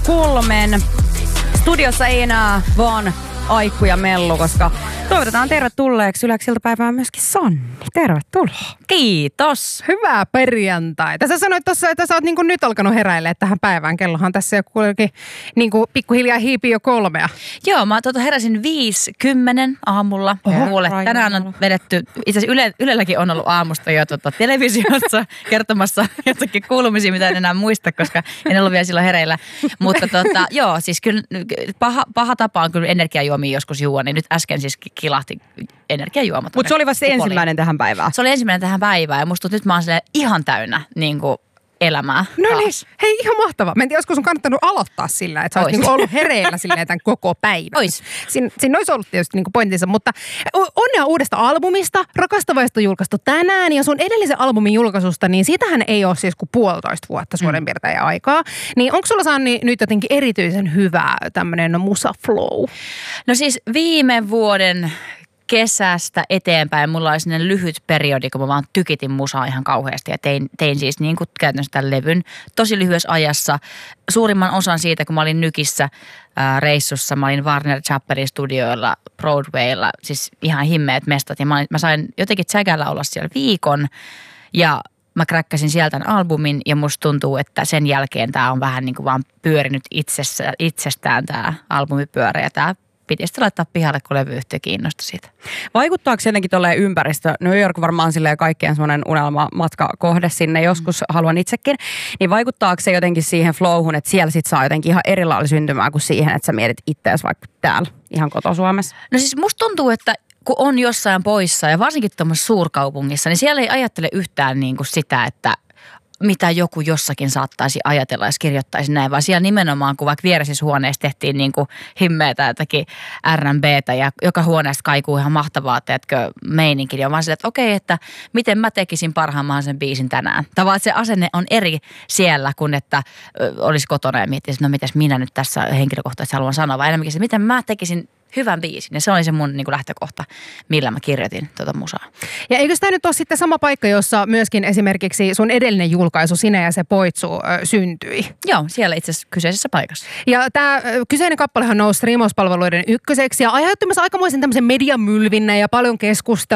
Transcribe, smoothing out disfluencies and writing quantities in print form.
3. Studiossa ei enää vaan Aikku ja Mellu, koska toivotetaan tervetulleeksi Yleksi iltapäivään myöskin Sanni. Tervetuloa. Kiitos. Hyvää perjantaita. Sä sanoit tuossa, että sä oot niin kuin nyt alkanut heräilemään tähän päivään. Kellohan tässä jo kuitenkin niin kuin pikkuhiljaa hiipii jo 3. Joo, mä heräsin 5:10 aamulla. Kuule, tänään on vedetty, itse asiassa Ylelläkin on ollut aamusta jo televisiossa kertomassa jotakin kuulumisia, mitä en enää muista, koska en ollut vielä silloin hereillä. Mutta joo, siis kyllä paha tapa on kyllä energiajuomia joskus juua, niin nyt äsken siis kilahti energiajuomat. Mutta se oli vasta ensimmäinen tähän päivään. Se oli ensimmäinen tähän päivään ja musta nyt mä oon ihan täynnä niin kuin elämää. No niin, hei ihan mahtavaa. Mä en tiedä, olisiko sun kannattanut aloittaa sillä, että sä olisit niin ollut hereillä silleen tämän koko päivän. Ois. Siinä olisi ollut tietysti niin pointtinsa, mutta onnea uudesta albumista. Rakastavaista on julkaistu tänään ja sun edellisen albumin julkaisusta, niin siitähän ei ole siis kuin 1,5 vuotta suurin piirtein aikaa. Niin onko sulla Sanni nyt jotenkin erityisen hyvä tämmöinen musaflow? No siis viime vuoden kesästä eteenpäin mulla oli sellainen lyhyt periodi, kun mä vaan tykitin musaa ihan kauheasti ja tein siis niin kuin käytännössä tämän levyn tosi lyhyessä ajassa. Suurimman osan siitä, kun mä olin Nykissä reissussa, mä olin Warner Chappellin studioilla, Broadwaylla, siis ihan himmeet mestat ja mä sain jotenkin tsägällä olla siellä viikon ja mä kräkkäsin sieltä albumin ja musta tuntuu, että sen jälkeen tää on vähän niin kuin vaan pyörinyt itsestään tää albumipyörä ja tää piti sitten laittaa pihalle, kun levyyhtiö kiinnostui siitä. Vaikuttaako jotenkin tolleen ympäristö? New York varmaan silleen kaikkien semmoinen unelmamatkakohde sinne, joskus haluan itsekin. Niin vaikuttaako se jotenkin siihen flowhun, että siellä sit saa jotenkin ihan eri lailla syntymään kuin siihen, että sä mietit ittees vaikka täällä ihan koto-Suomessa? No siis musta tuntuu, että kun on jossain poissa ja varsinkin tuommoisessa suurkaupungissa, niin siellä ei ajattele yhtään niin kuin sitä, että mitä joku jossakin saattaisi ajatella, jos kirjoittaisi näin, vaan siellä nimenomaan, kun vaikka vieressä huoneessa tehtiin niin kuin himmeetä jotakin R&B:tä ja joka huoneesta kaikuu ihan mahtavaa, teetkö, meininki, ja vaan silleen, että okei, että miten mä tekisin parhaan mahdollisen biisin tänään. Tavallaan se asenne on eri siellä, kun että olisi kotona ja miettisi, että no mitäs minä nyt tässä henkilökohtaisesti haluan sanoa, vaan enemmänkin se, miten mä tekisin hyvän biisin. Ja se oli se mun niin kuin lähtökohta, millä mä kirjoitin tuota musaa. Ja eikö tämä nyt ole sitten sama paikka, jossa myöskin esimerkiksi sun edellinen julkaisu, Sinä ja se Poitsu, syntyi? Joo, siellä itse asiassa kyseisessä paikassa. Ja tämä kyseinen kappalehan nousi striimauspalveluiden ykköseksi ja aiheutti myös aikamoisen tämmöisen mediamylvinnän ja paljon keskustelua.